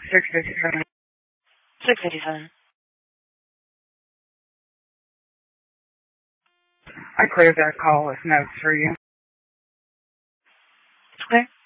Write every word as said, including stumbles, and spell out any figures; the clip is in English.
six fifty-seven. six fifty-seven. I cleared that call with notes for you. Okay.